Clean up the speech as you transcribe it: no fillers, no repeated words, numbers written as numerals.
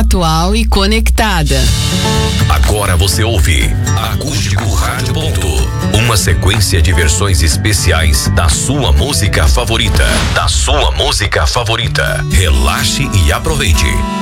atual e conectada. Agora você ouve Acústico Rádio Ponto. Uma sequência de versões especiais da sua música favorita. Relaxe e aproveite.